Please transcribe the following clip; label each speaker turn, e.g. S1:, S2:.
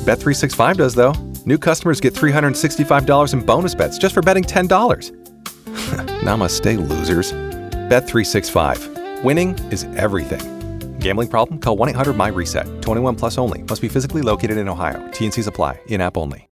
S1: Bet365 does, though. New customers get $365 in bonus bets just for betting $10. Namaste, losers. Bet365. Winning is everything. Gambling problem? Call 1-800-MY-RESET. 21 plus only. Must be physically located in Ohio. T&Cs apply. In-app only.